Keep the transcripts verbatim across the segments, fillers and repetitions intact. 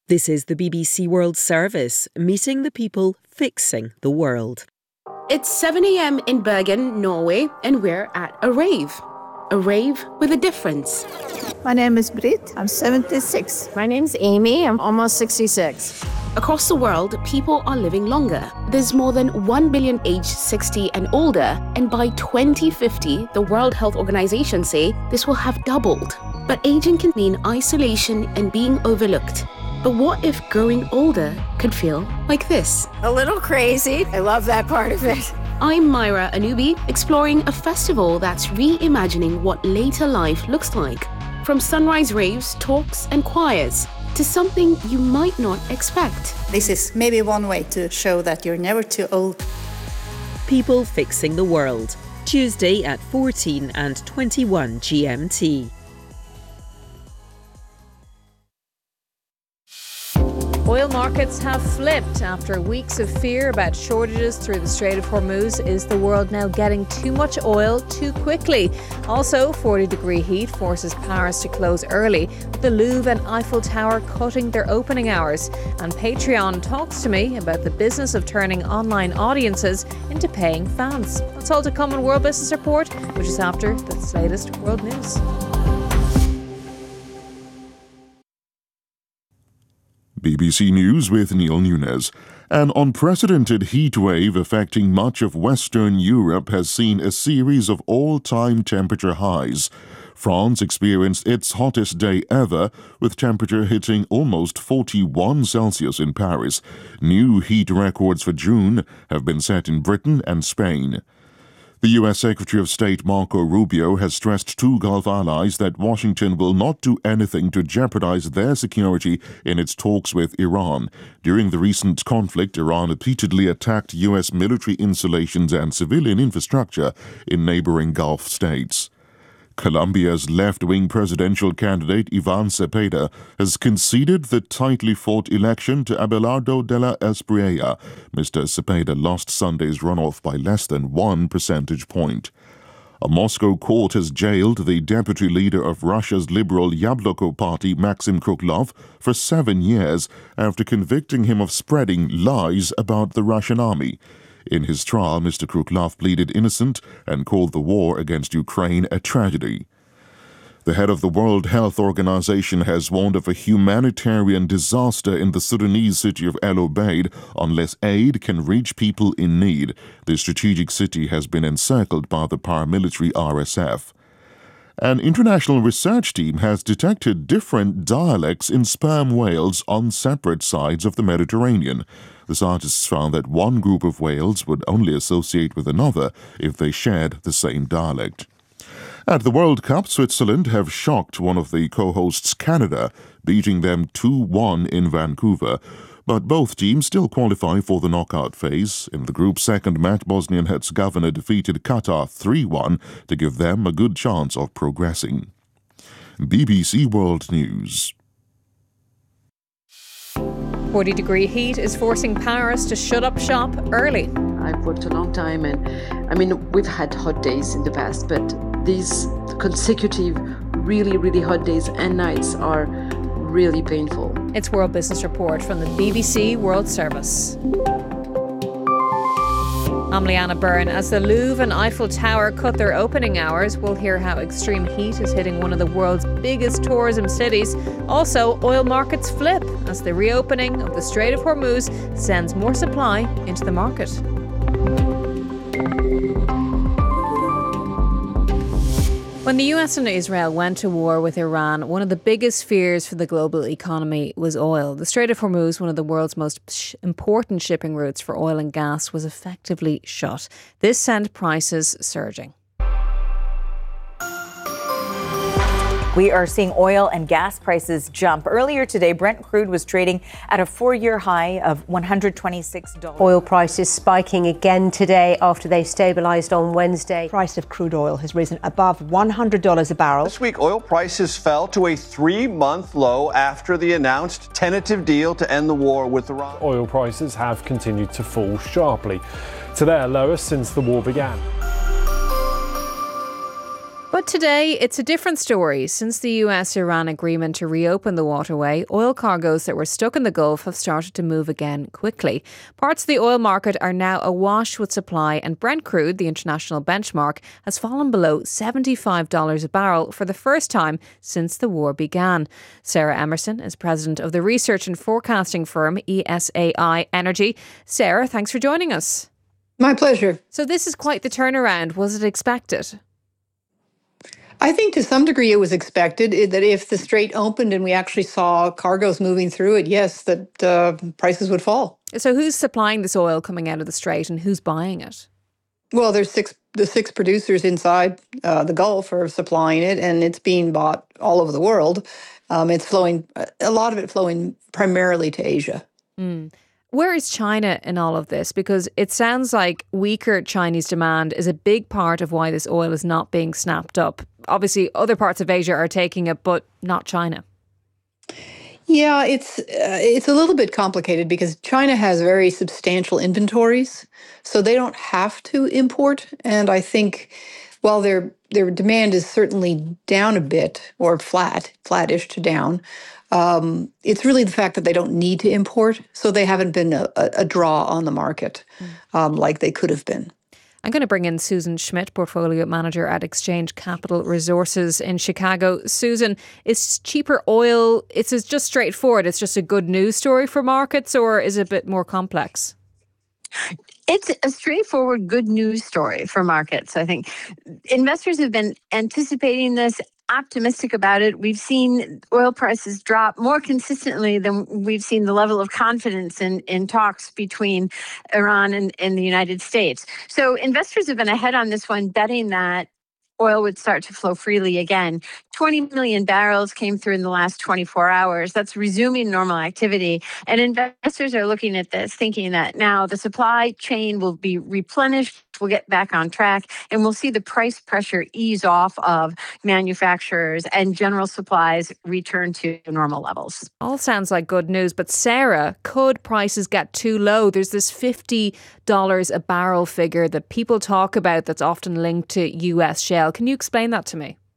This is the B B C World Service, meeting the people fixing the world. It's seven a.m. in Bergen, Norway, and we're at a rave. A rave with a difference. My name is Britt. I'm seventy-six. My name's Amy. I'm almost sixty-six. Across the world, people are living longer. There's more than one billion aged sixty and older, and by twenty fifty, the World Health Organization say this will have doubled. But aging can mean isolation and being overlooked. But what if growing older could feel like this? A little crazy. I love that part of it. I'm Myra Anubi, exploring a festival that's reimagining what later life looks like. From sunrise raves, talks, and choirs, to something you might not expect. This is maybe one way to show that you're never too old. People fixing the world. Tuesday at fourteen and twenty-one G M T. Oil markets have flipped after weeks of fear about shortages through the Strait of Hormuz. Is the world now getting too much oil too quickly? Also, forty degree heat forces Paris to close early, with the Louvre and Eiffel Tower cutting their opening hours. And Patreon talks to me about the business of turning online audiences into paying fans. That's all to come on World Business Report, which is after the latest world news. B B C News with Neil Nunes. An unprecedented heat wave affecting much of Western Europe has seen a series of all-time temperature highs. France experienced its hottest day ever, with temperature hitting almost forty-one Celsius in Paris. New heat records for June have been set in Britain and Spain. The U S Secretary of State Marco Rubio has stressed to Gulf allies that Washington will not do anything to jeopardize their security in its talks with Iran. During the recent conflict, Iran repeatedly attacked U S military installations and civilian infrastructure in neighboring Gulf states. Colombia's left-wing presidential candidate Ivan Cepeda has conceded the tightly fought election to Abelardo de la Espriella. Mister Cepeda lost Sunday's runoff by less than one percentage point. A Moscow court has jailed the deputy leader of Russia's liberal Yabloko party, Maxim Krugloff, for seven years after convicting him of spreading lies about the Russian army. In his trial, Mister Krugloff pleaded innocent and called the war against Ukraine a tragedy. The head of the World Health Organization has warned of a humanitarian disaster in the Sudanese city of El Obeid unless aid can reach people in need. The strategic city has been encircled by the paramilitary R S F. An international research team has detected different dialects in sperm whales on separate sides of the Mediterranean. The scientists found that one group of whales would only associate with another if they shared the same dialect. At the World Cup, Switzerland have shocked one of the co-hosts, Canada, beating them two one in Vancouver. But both teams still qualify for the knockout phase. In the group's second match, Bosnia and Herzegovina defeated Qatar three one to give them a good chance of progressing. B B C World News. forty degree heat is forcing Paris to shut up shop early. I've worked a long time, and I mean, we've had hot days in the past, but these consecutive really, really hot days and nights are really painful. It's World Business Report from the B B C World Service. I'm Leanna Byrne. As the Louvre and Eiffel Tower cut their opening hours, we'll hear how extreme heat is hitting one of the world's biggest tourism cities. Also, oil markets flip as the reopening of the Strait of Hormuz sends more supply into the market. When the U S and Israel went to war with Iran, one of the biggest fears for the global economy was oil. The Strait of Hormuz, one of the world's most sh- important shipping routes for oil and gas, was effectively shut. This sent prices surging. We are seeing oil and gas prices jump. Earlier today, Brent crude was trading at a four-year high of one hundred twenty-six dollars. Oil prices spiking again today after they stabilized on Wednesday. Price of crude oil has risen above one hundred dollars a barrel. This week, oil prices fell to a three-month low after the announced tentative deal to end the war with Iran. Oil prices have continued to fall sharply to their lowest since the war began. But today, it's a different story. Since the U S Iran agreement to reopen the waterway, oil cargoes that were stuck in the Gulf have started to move again quickly. Parts of the oil market are now awash with supply, and Brent crude, the international benchmark, has fallen below seventy-five dollars a barrel for the first time since the war began. Sarah Emerson is president of the research and forecasting firm E S A I Energy. Sarah, thanks for joining us. My pleasure. So this is quite the turnaround. Was it expected? I think to some degree it was expected that if the strait opened and we actually saw cargoes moving through it, yes, that uh, prices would fall. So who's supplying this oil coming out of the strait and who's buying it? Well, there's six the six producers inside uh, the Gulf are supplying it, and it's being bought all over the world. Um, it's flowing, a lot of it flowing primarily to Asia. Mm. Where is China in all of this? Because it sounds like weaker Chinese demand is a big part of why this oil is not being snapped up. Obviously, other parts of Asia are taking it, but not China. Yeah, it's uh, it's a little bit complicated because China has very substantial inventories, so they don't have to import. And I think while their their demand is certainly down a bit, or flat, flattish to down, Um, it's really the fact that they don't need to import, so they haven't been a, a draw on the market um, like they could have been. I'm going to bring in Susan Schmidt, portfolio manager at Exchange Capital Resources in Chicago. Susan, is cheaper oil, it's just straightforward, it's just a good news story for markets, or is it a bit more complex? It's a straightforward good news story for markets. I think investors have been anticipating this, optimistic about it. We've seen oil prices drop more consistently than we've seen the level of confidence in, in talks between Iran and, and the United States. So investors have been ahead on this one, betting that oil would start to flow freely again. twenty million barrels came through in the last twenty-four hours. That's resuming normal activity. And investors are looking at this, thinking that now the supply chain will be replenished, we'll get back on track, and we'll see the price pressure ease off of manufacturers and general supplies return to normal levels. All sounds like good news, but Sarah, could prices get too low? There's this fifty dollars a barrel figure that people talk about that's often linked to U S shale. Can you explain that to me?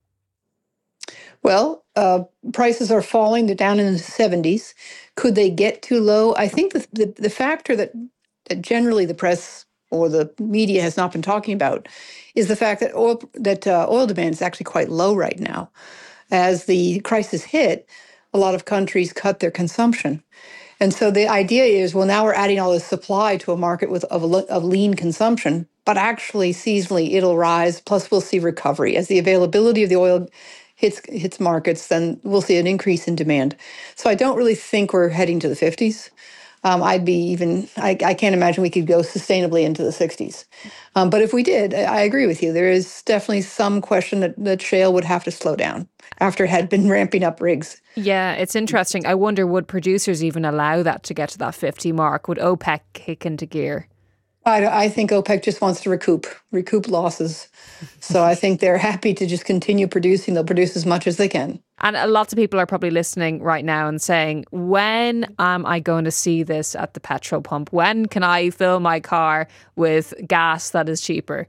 Well, uh, prices are falling. They're down in the seventies. Could they get too low? I think the, the, the factor that, that generally the press or the media has not been talking about is the fact that oil that uh, oil demand is actually quite low right now. As the crisis hit, a lot of countries cut their consumption. And so the idea is, well, now we're adding all this supply to a market with of, of lean consumption, but actually seasonally it'll rise, plus we'll see recovery. As the availability of the oil hits hits markets, then we'll see an increase in demand. So I don't really think we're heading to the fifties. Um, I'd be even, I, I can't imagine we could go sustainably into the sixties. Um, but if we did, I agree with you. There is definitely some question that, that shale would have to slow down after it had been ramping up rigs. Yeah, it's interesting. I wonder, would producers even allow that to get to that fifty mark? Would OPEC kick into gear? I, I think OPEC just wants to recoup, recoup losses. So I think they're happy to just continue producing. They'll produce as much as they can. And lots of people are probably listening right now and saying, when am I going to see this at the petrol pump? When can I fill my car with gas that is cheaper?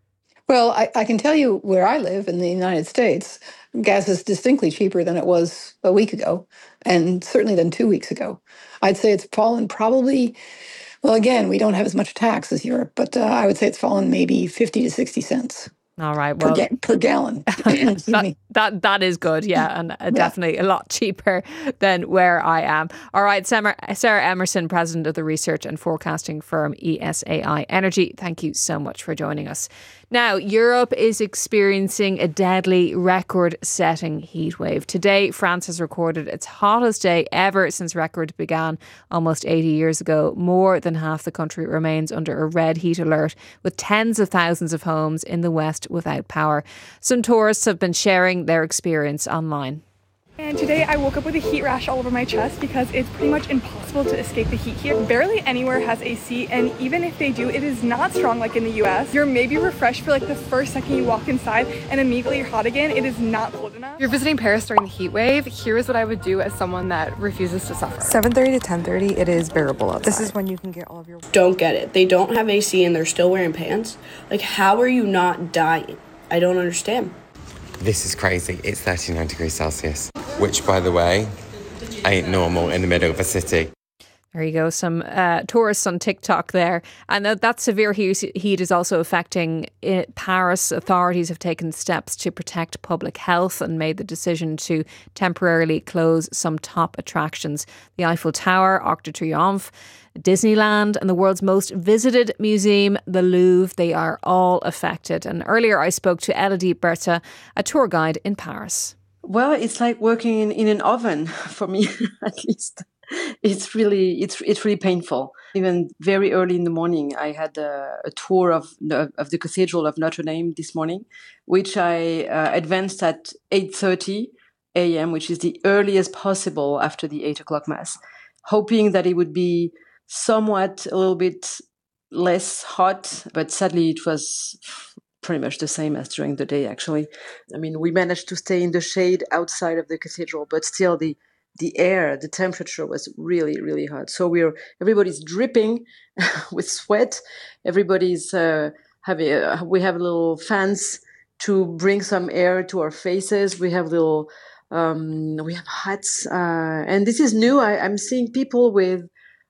Well, I, I can tell you where I live in the United States, gas is distinctly cheaper than it was a week ago, and certainly than two weeks ago. I'd say it's fallen probably, well, again, we don't have as much tax as Europe, but uh, I would say it's fallen maybe fifty to sixty cents. All right. Well, per, ga- per gallon. that, that that is good. Yeah. And uh, definitely a lot cheaper than where I am. All right. Sarah, Sarah Emerson, president of the research and forecasting firm E S A I Energy. Thank you so much for joining us. Now, Europe is experiencing a deadly record-setting heat wave. Today, France has recorded its hottest day ever since record began almost eighty years ago. More than half the country remains under a red heat alert, with tens of thousands of homes in the west without power. Some tourists have been sharing their experience online. And today I woke up with a heat rash all over my chest because it's pretty much impossible to escape the heat here. Barely anywhere has A C, and even if they do, it is not strong like in the U S. You're maybe refreshed for like the first second you walk inside and immediately you're hot again. It is not cold enough. You're visiting Paris during the heat wave. Here is what I would do as someone that refuses to suffer. seven thirty to ten thirty, it is bearable outside. This is when you can get all of your... Don't get it. They don't have A C and they're still wearing pants. Like, how are you not dying? I don't understand. This is crazy. It's thirty-nine degrees Celsius, which, by the way, ain't normal in the middle of a city. There you go, some uh, tourists on TikTok there. And that, that severe heat, heat is also affecting it. Paris. Authorities have taken steps to protect public health and made the decision to temporarily close some top attractions. The Eiffel Tower, Arc de Triomphe, Disneyland and the world's most visited museum, the Louvre. They are all affected. And earlier I spoke to Elodie Berthe, a tour guide in Paris. Well, it's like working in, in an oven for me, at least. It's really, it's it's really painful. Even very early in the morning, I had a, a tour of the, of the Cathedral of Notre Dame this morning, which I uh, advanced at eight thirty a.m., which is the earliest possible after the eight o'clock mass, hoping that it would be somewhat a little bit less hot, but sadly it was pretty much the same as during the day, actually. I mean, we managed to stay in the shade outside of the cathedral, but still the the air, the temperature was really, really hot. So we're everybody's dripping with sweat. Everybody's uh, having uh, we have little fans to bring some air to our faces. We have little um, we have hats, uh, and this is new. I, I'm seeing people with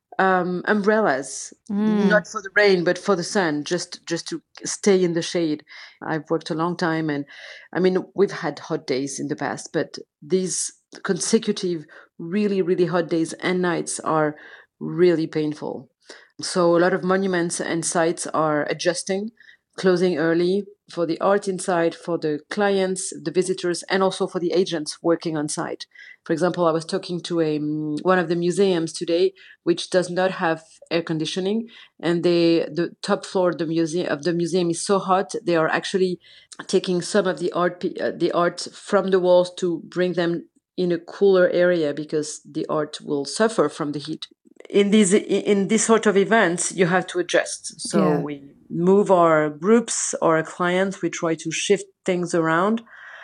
um, umbrellas, mm. not for the rain, but for the sun, just just to stay in the shade. I've worked a long time, and I mean we've had hot days in the past, but these consecutive really really hot days and nights are really painful. So a lot of monuments and sites are adjusting, closing early for the art inside, for the clients, the visitors, and also for the agents working on site. For example, I was talking to a one of the museums today, which does not have air conditioning, and they the top floor of the museum of the museum is so hot they are actually taking some of the art uh, the art from the walls to bring them in a cooler area because the art will suffer from the heat. In these in this sort of events, you have to adjust. So yeah. we move our groups or our clients. We try to shift things around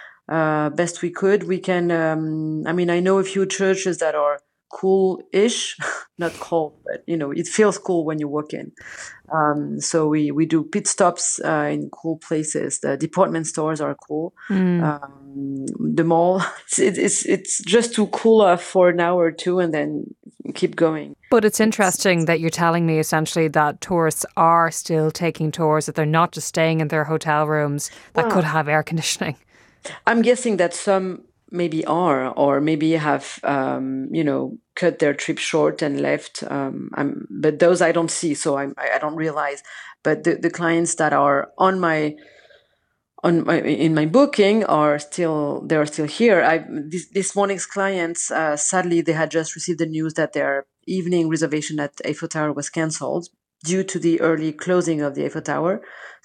uh, best we could. We can. Um, I mean, I know a few churches that are cool-ish, not cold, but you know, it feels cool when you walk in. Um, so we we do pit stops uh, in cool places. The department stores are cool. Mm. Um, the mall, it's, it's it's just to cool off for an hour or two and then keep going. But it's interesting that you're telling me essentially that tourists are still taking tours, that they're not just staying in their hotel rooms that wow. could have air conditioning. I'm guessing that some maybe are, or maybe have, um, you know, cut their trip short and left. Um, I'm, but those I don't see, so I'm, I don't realize. But the, the clients that are on my on my in my booking are still they are still here. I this, this morning's clients, uh, sadly, they had just received the news that their evening reservation at Eiffel Tower was cancelled due to the early closing of the Eiffel Tower.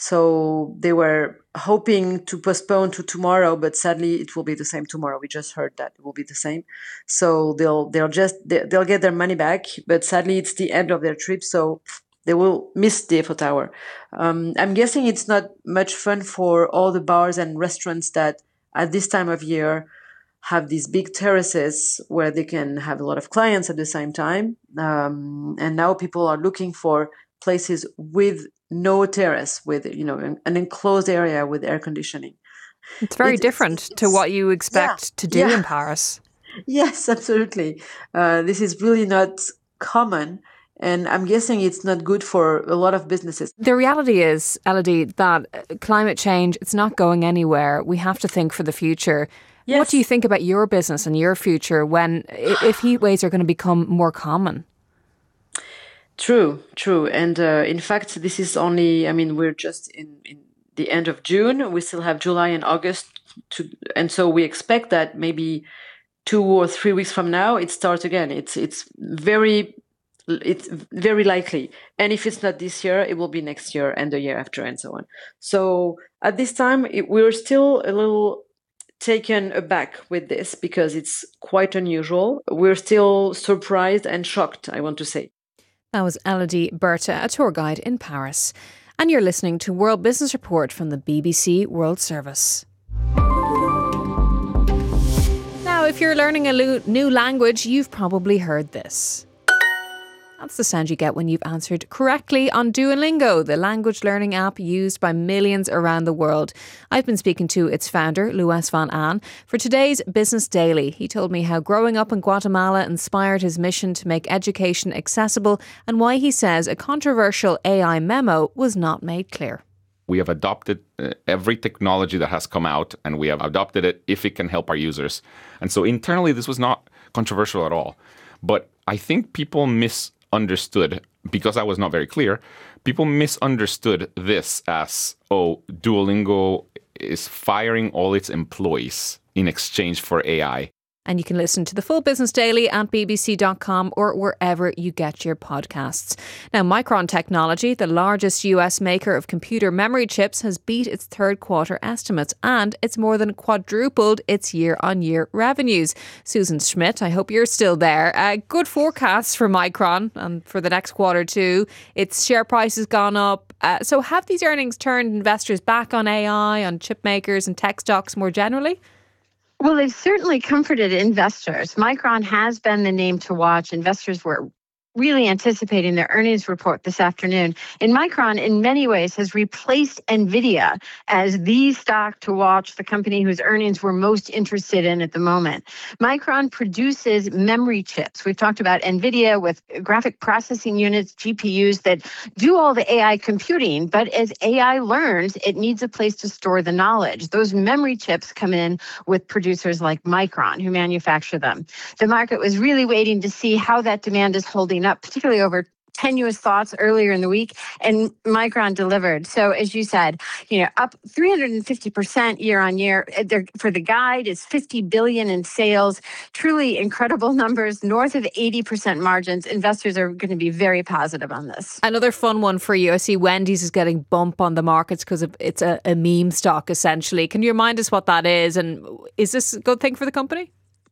So they were hoping to postpone to tomorrow, but sadly it will be the same tomorrow. We just heard that it will be the same. So they'll they'll just they'll get their money back, but sadly it's the end of their trip, so they will miss the Eiffel Tower. Um, I'm guessing it's not much fun for all the bars and restaurants that at this time of year have these big terraces where they can have a lot of clients at the same time. Um, and now people are looking for places with no terrace, with, you know, an, an enclosed area with air conditioning. It's very it, different it's, to what you expect yeah, to do yeah. in Paris. Yes, absolutely. Uh, this is really not common. And I'm guessing it's not good for a lot of businesses. The reality is, Elodie, that climate change, it's not going anywhere. We have to think for the future. Yes. What do you think about your business and your future when, if heat waves are going to become more common? True, true. And uh, in fact, this is only, I mean, we're just in, in the end of June. We still have July and August. To, and so we expect that maybe two or three weeks from now, it starts again. It's it's very... It's very likely. And if it's not this year, it will be next year and the year after and so on. So at this time, it, we're still a little taken aback with this because it's quite unusual. We're still surprised and shocked, I want to say. That was Elodie Berthe, a tour guide in Paris. And you're listening to World Business Report from the B B C World Service. Now, if you're learning a new language, you've probably heard this. That's the sound you get when you've answered correctly on Duolingo, the language learning app used by millions around the world. I've been speaking to its founder, Louis van Aan, for today's Business Daily. He told me how growing up in Guatemala inspired his mission to make education accessible and why he says a controversial A I memo was not made clear. We have adopted uh, every technology that has come out, and we have adopted it if it can help our users. And so internally, this was not controversial at all. But I think people misunderstood, because I was not very clear, people misunderstood this as, oh, Duolingo is firing all its employees in exchange for A I. And you can listen to the full Business Daily at b b c dot com or wherever you get your podcasts. Now, Micron Technology, the largest U S maker of computer memory chips, has beat its third quarter estimates and it's more than quadrupled its year-on-year revenues. Susan Schmidt, I hope you're still there. Uh, good forecasts for Micron and for the next quarter too. Its share price has gone up. Uh, so have these earnings turned investors back on A I, on chip makers and tech stocks more generally? Well, they've certainly comforted investors. Micron has been the name to watch. Investors were really anticipating their earnings report this afternoon. And Micron, in many ways, has replaced NVIDIA as the stock to watch, the company whose earnings we're most interested in at the moment. Micron produces memory chips. We've talked about NVIDIA with graphic processing units, G P Us that do all the A I computing. But as A I learns, it needs a place to store the knowledge. Those memory chips come in with producers like Micron, who manufacture them. The market was really waiting to see how that demand is holding up, particularly over tenuous thoughts earlier in the week, and Micron delivered. So as you said, you know, up three hundred fifty percent year on year. For the guide, it's fifty billion dollars in sales. Truly incredible numbers, north of eighty percent margins. Investors are going to be very positive on this. Another fun one for you. I see Wendy's is getting bump on the markets because it's a, a meme stock, essentially. Can you remind us what that is? And is this a good thing for the company?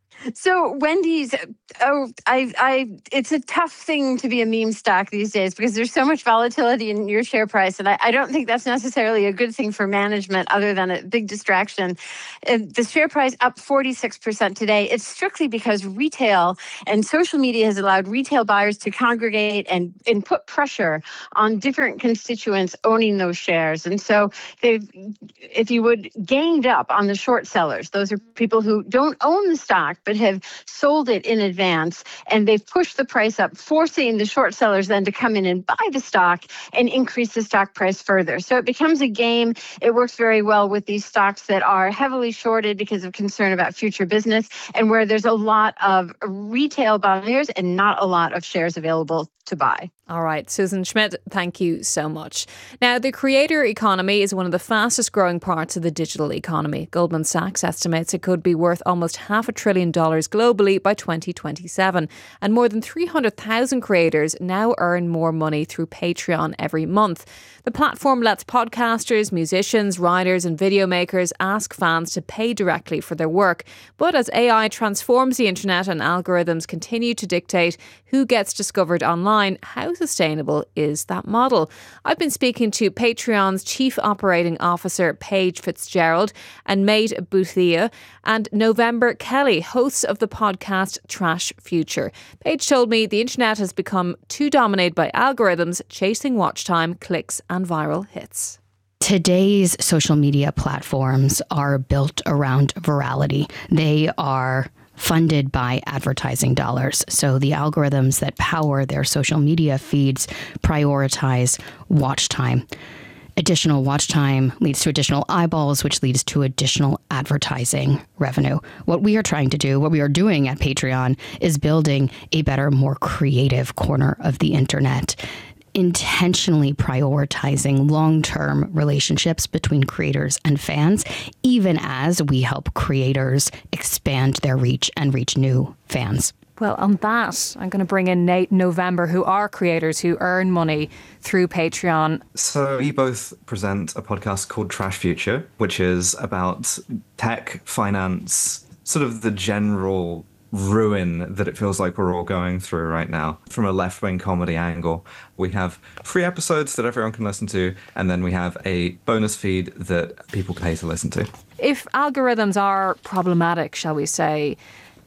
So Wendy's, oh, I, I, it's a tough thing to be a meme stock these days because there's so much volatility in your share price, and I, I don't think that's necessarily a good thing for management, other than a big distraction. Uh, the share price up forty-six percent today. It's strictly because retail and social media has allowed retail buyers to congregate and and put pressure on different constituents owning those shares, and so they've, if you would, ganged up on the short sellers. Those are people who don't own the stock but have sold it in advance, and they've pushed the price up, forcing the short sellers then to come in and buy the stock and increase the stock price further. So it becomes a game. It works very well with these stocks that are heavily shorted because of concern about future business, and where there's a lot of retail buyers and not a lot of shares available to buy. All right, Susan Schmidt, thank you so much. Now, the creator economy is one of the fastest growing parts of the digital economy. Goldman Sachs estimates it could be worth almost half a trillion dollars globally by twenty twenty-seven. And more than three hundred thousand creators now earn more money through Patreon every month. The platform lets podcasters, musicians, writers and video makers ask fans to pay directly for their work. But as A I transforms the internet and algorithms continue to dictate who gets discovered online, how sustainable is that model? I've been speaking to Patreon's Chief Operating Officer, Paige Fitzgerald, and Mate Bouthia, and November Kelly, hosts of the podcast Trash Future. Paige told me the internet has become too dominated by algorithms, chasing watch time, clicks and viral hits. Today's social media platforms are built around virality. They are funded by advertising dollars. So the algorithms that power their social media feeds prioritize watch time. Additional watch time leads to additional eyeballs, which leads to additional advertising revenue. What we are trying to do, what we are doing at Patreon, is building a better, more creative corner of the internet, intentionally prioritizing long-term relationships between creators and fans, even as we help creators expand their reach and reach new fans. Well, on that, I'm going to bring in Nate and November, who are creators who earn money through Patreon. So we both present a podcast called Trash Future, which is about tech, finance, sort of the general ruin that it feels like we're all going through right now. From a left-wing comedy angle, we have free episodes that everyone can listen to, and then we have a bonus feed that people pay to listen to. If algorithms are problematic, shall we say,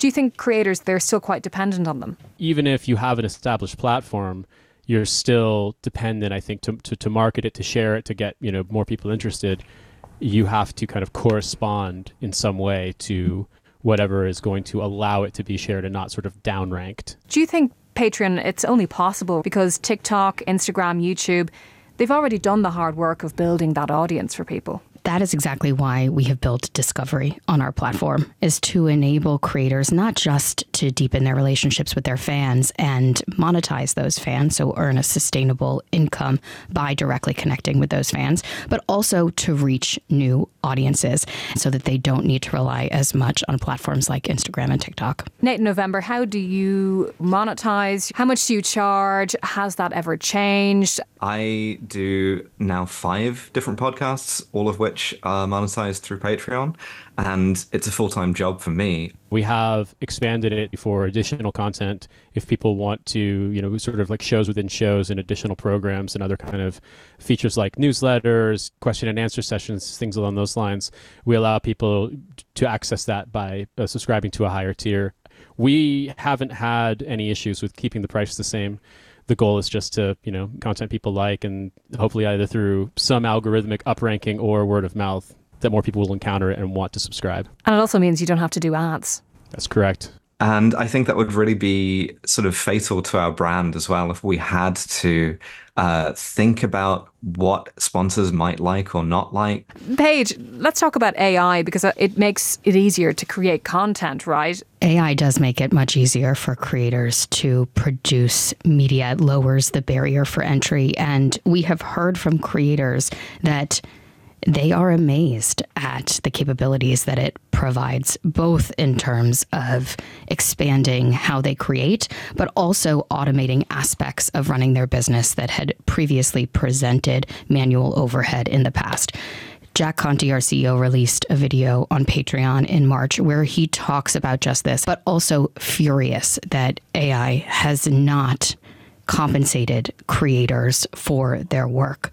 Do you think creators, they're still quite dependent on them? Even if you have an established platform, you're still dependent, I think, to, to, to market it, to share it, to get, you know, more people interested. You have to kind of correspond in some way to whatever is going to allow it to be shared and not sort of downranked. Do you think Patreon, it's only possible because TikTok, Instagram, YouTube, they've already done the hard work of building that audience for people? That is exactly why we have built Discovery on our platform, is to enable creators not just to deepen their relationships with their fans and monetize those fans, so earn a sustainable income by directly connecting with those fans, but also to reach new audiences so that they don't need to rely as much on platforms like Instagram and TikTok. Nate, in November, how do you monetize? How much do you charge? Has that ever changed? I do now five different podcasts, all of which are monetized through Patreon, and it's a full-time job for me. We have expanded it for additional content. If people want to, you know, sort of like shows within shows and additional programs and other kind of features like newsletters, question and answer sessions, things along those lines, we allow people to access that by uh, subscribing to a higher tier. We haven't had any issues with keeping the price the same. The goal is just to, you know, content people like, and hopefully either through some algorithmic upranking or word of mouth, that more people will encounter it and want to subscribe. And it also means you don't have to do ads. That's correct. And I think that would really be sort of fatal to our brand as well if we had to uh, think about what sponsors might like or not like. Paige, let's talk about A I, because it makes it easier to create content, right? A I does make it much easier for creators to produce media. It lowers the barrier for entry. And we have heard from creators that they are amazed at the capabilities that it provides, both in terms of expanding how they create, but also automating aspects of running their business that had previously presented manual overhead in the past. Jack Conte, our C E O, released a video on Patreon in March where he talks about just this, but also furious that A I has not compensated creators for their work.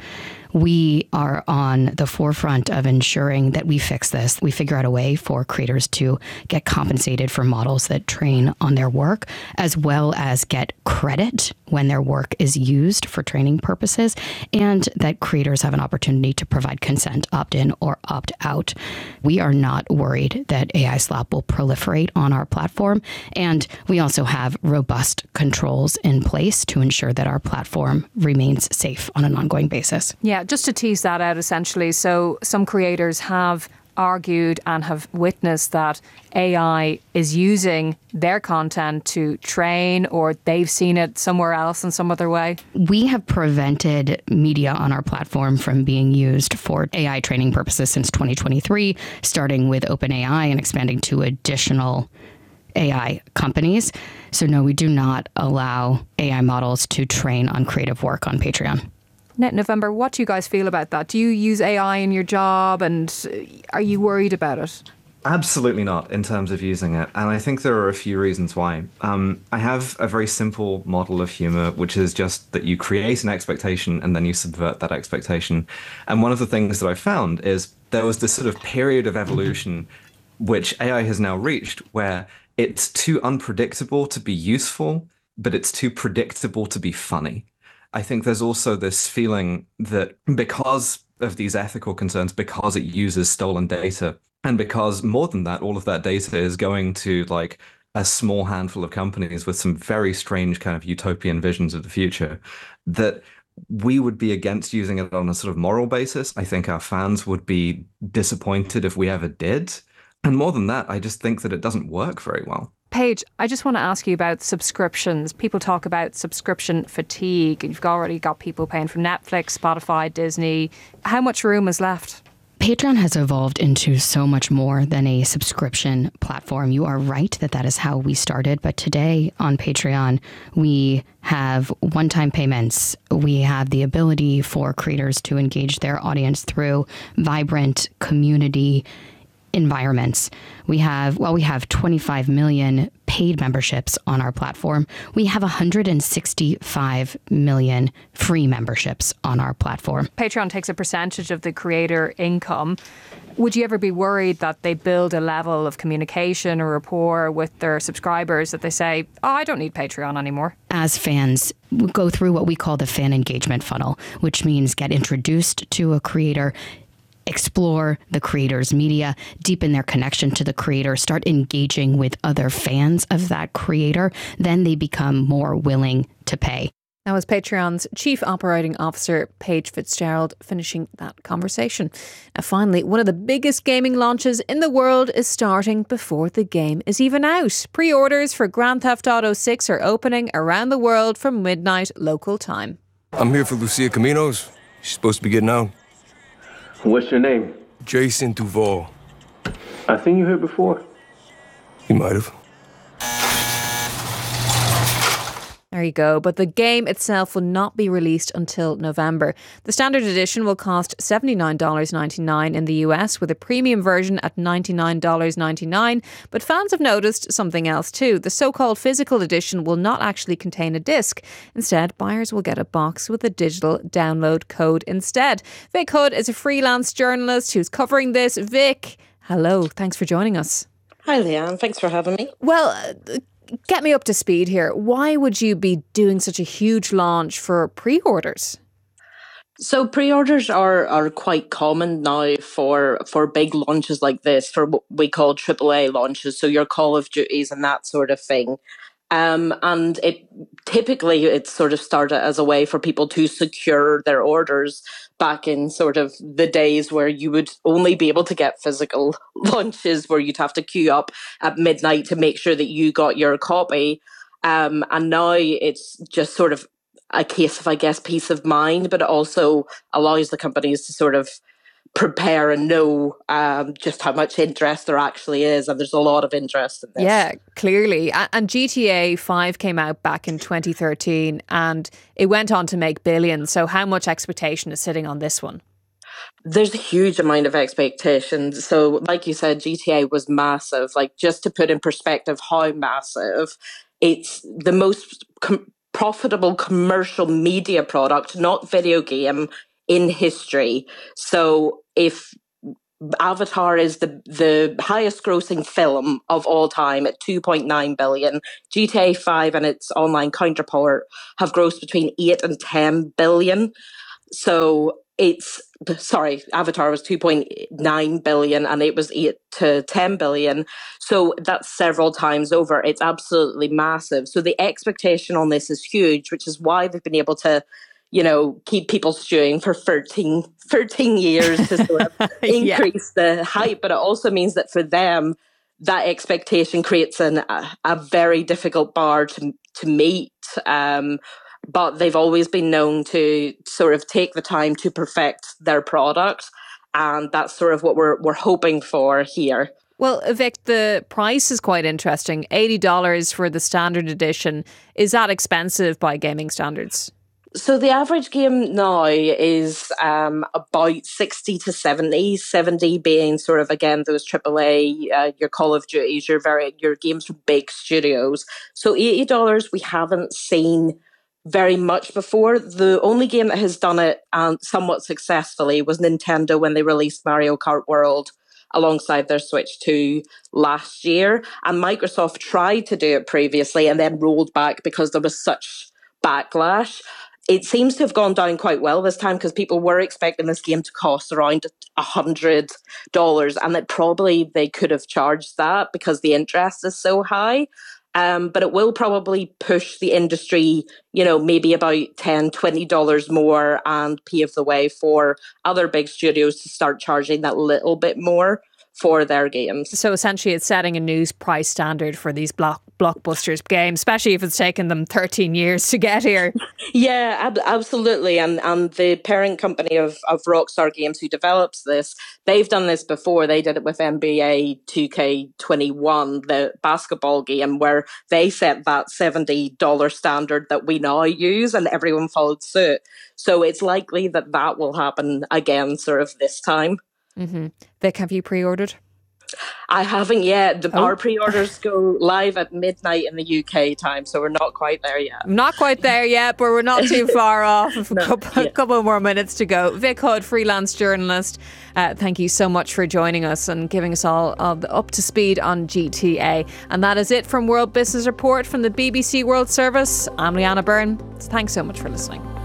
We are on the forefront of ensuring that we fix this. We figure out a way for creators to get compensated for models that train on their work, as well as get credit when their work is used for training purposes, and that creators have an opportunity to provide consent, opt in or opt out. We are not worried that A I slop will proliferate on our platform, and we also have robust controls in place to ensure that our platform remains safe on an ongoing basis. Yeah, just to tease that out essentially. So some creators have argued and have witnessed that A I is using their content to train, or they've seen it somewhere else in some other way. We have prevented media on our platform from being used for A I training purposes since twenty twenty-three, starting with OpenAI and expanding to additional A I companies. So no, we do not allow A I models to train on creative work on Patreon. Net November, what do you guys feel about that? Do you use A I in your job, and are you worried about it? Absolutely not in terms of using it. And I think there are a few reasons why. Um, I have a very simple model of humor, which is just that you create an expectation and then you subvert that expectation. And one of the things that I found is there was this sort of period of evolution which A I has now reached where it's too unpredictable to be useful, but it's too predictable to be funny. I think there's also this feeling that because of these ethical concerns, because it uses stolen data, and because more than that, all of that data is going to like a small handful of companies with some very strange kind of utopian visions of the future, that we would be against using it on a sort of moral basis. I think our fans would be disappointed if we ever did. And more than that, I just think that it doesn't work very well. Paige, I just want to ask you about subscriptions. People talk about subscription fatigue. You've already got people paying for Netflix, Spotify, Disney. How much room is left? Patreon has evolved into so much more than a subscription platform. You are right that that is how we started. But today on Patreon, we have one-time payments. We have the ability for creators to engage their audience through vibrant community environments. We have, well, we have twenty-five million paid memberships on our platform. We have one hundred sixty-five million free memberships on our platform. Patreon takes a percentage of the creator income. Would you ever be worried that they build a level of communication or rapport with their subscribers that they say, oh, I don't need Patreon anymore? As fans, we go through what we call the fan engagement funnel, which means get introduced to a creator, explore the creator's media, deepen their connection to the creator, start engaging with other fans of that creator, then they become more willing to pay. That was Patreon's Chief Operating Officer, Paige Fitzgerald, finishing that conversation. And finally, one of the biggest gaming launches in the world is starting before the game is even out. Pre-orders for Grand Theft Auto six are opening around the world from midnight local time. I'm here for Lucia Caminos. She's supposed to be getting out. What's your name? Jason Duval. I seen you here before. You might have. There you go. But the game itself will not be released until November. The standard edition will cost seventy-nine dollars and ninety-nine cents in the U S, with a premium version at ninety-nine dollars and ninety-nine cents. But fans have noticed something else too. The so-called physical edition will not actually contain a disc. Instead, buyers will get a box with a digital download code instead. Vic Hood is a freelance journalist who's covering this. Vic, hello. Thanks for joining us. Hi, Leanne. Thanks for having me. Well, uh, get me up to speed here. Why would you be doing such a huge launch for pre-orders? So pre-orders are are quite common now for for big launches like this, for what we call triple A launches, so your Call of Duties and that sort of thing. Um, and it typically it's sort of started as a way for people to secure their orders back in sort of the days where you would only be able to get physical launches, where you'd have to queue up at midnight to make sure that you got your copy. Um, and now it's just sort of a case of, I guess, peace of mind, but it also allows the companies to sort of prepare and know um, just how much interest there actually is. And there's a lot of interest in this. Yeah, clearly. And G T A five came out back in twenty thirteen and it went on to make billions. So how much expectation is sitting on this one? There's a huge amount of expectations. So like you said, G T A was massive. Like, just to put in perspective how massive, it's the most com- profitable commercial media product, not video game, in history. So if Avatar is the the highest grossing film of all time at two point nine billion, G T A five and its online counterpart have grossed between eight and ten billion. So it's, sorry, Avatar was two point nine billion and it was eight to ten billion. So that's several times over. It's absolutely massive. So the expectation on this is huge, which is why they've been able to, you know, keep people stewing for thirteen, thirteen years to sort of increase yeah. the hype. But it also means that for them, that expectation creates an, a, a very difficult bar to, to meet. Um, but they've always been known to sort of take the time to perfect their product. And that's sort of what we're we're hoping for here. Well, Vic, the price is quite interesting. eighty dollars for the standard edition. Is that expensive by gaming standards? So the average game now is um, about sixty to seventy, seventy being sort of, again, those triple A, uh, your Call of Duties, your very your games from big studios. So eighty dollars we haven't seen very much before. The only game that has done it um, somewhat successfully was Nintendo when they released Mario Kart World alongside their Switch two last year. And Microsoft tried to do it previously and then rolled back because there was such backlash. It seems to have gone down quite well this time because people were expecting this game to cost around one hundred dollars, and that probably they could have charged that because the interest is so high. Um, but it will probably push the industry, you know, maybe about ten dollars, twenty dollars more, and pave the way for other big studios to start charging that little bit more for their games. So essentially it's setting a new price standard for these block blockbusters games, especially if it's taken them thirteen years to get here. Yeah, ab- absolutely. And and the parent company of, of Rockstar Games who develops this, they've done this before. They did it with N B A two K twenty-one, the basketball game, where they set that seventy dollars standard that we now use and everyone followed suit. So it's likely that that will happen again sort of this time. Mm-hmm. Vic, have you pre-ordered? I haven't yet. The, Oh. Our pre-orders go live at midnight in the U K time, so we're not quite there yet. Not quite there yet, but we're not too far off. A No, couple, yeah. couple more minutes to go. Vic Hood, freelance journalist, uh, thank you so much for joining us and giving us all uh, up to speed on G T A. And that is it from World Business Report from the B B C World Service. I'm Leanna Byrne. Thanks so much for listening.